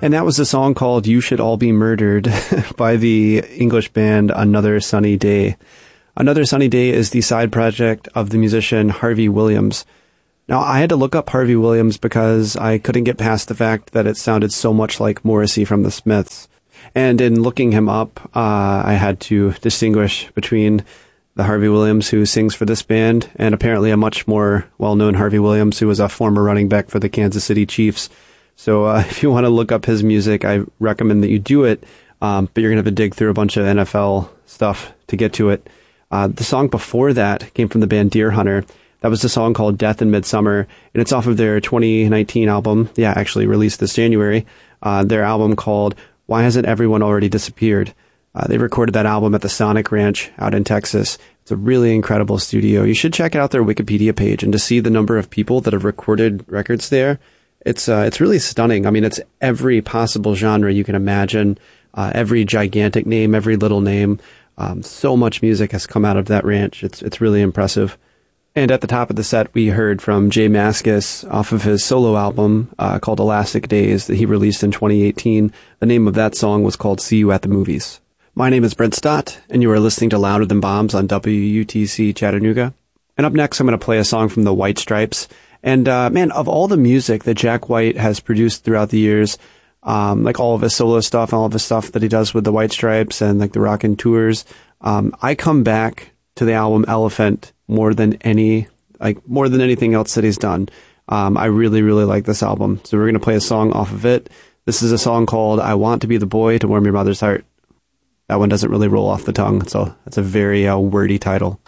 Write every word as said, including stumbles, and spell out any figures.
And that was a song called You Should All Be Murdered by the English band Another Sunny Day. Another Sunny Day is the side project of the musician Harvey Williams. Now, I had to look up Harvey Williams because I couldn't get past the fact that it sounded so much like Morrissey from the Smiths. And in looking him up, uh, I had to distinguish between the Harvey Williams who sings for this band and apparently a much more well-known Harvey Williams who was a former running back for the Kansas City Chiefs. So uh, if you want to look up his music, I recommend that you do it, um, but you're going to have to dig through a bunch of N F L stuff to get to it. Uh, the song before that came from the band Deer Hunter. That was a song called Death in Midsummer, and it's off of their twenty nineteen album, yeah, actually released this January, uh, their album called Why Hasn't Everyone Already Disappeared? Uh, they recorded that album at the Sonic Ranch out in Texas. It's a really incredible studio. You should check out their Wikipedia page, and to see the number of people that have recorded records there, it's uh, it's really stunning. I mean, it's every possible genre you can imagine, uh, every gigantic name, every little name. Um, so much music has come out of that ranch. It's it's really impressive. And at the top of the set, we heard from Jay Mascis off of his solo album uh, called Elastic Days that he released in twenty eighteen. The name of that song was called See You at the Movies. My name is Brent Stott, and you are listening to Louder Than Bombs on W U T C Chattanooga. And up next, I'm going to play a song from the White Stripes. And, uh, man, of all the music that Jack White has produced throughout the years, um, like all of his solo stuff, all of his stuff that he does with the White Stripes and like the Rockin' Tours, um, I come back to the album Elephant more than any, like more than anything else that he's done. Um, I really, really like this album. So we're going to play a song off of it. This is a song called I Want to Be the Boy to Warm Your Mother's Heart. That one doesn't really roll off the tongue. So it's a very uh, wordy title.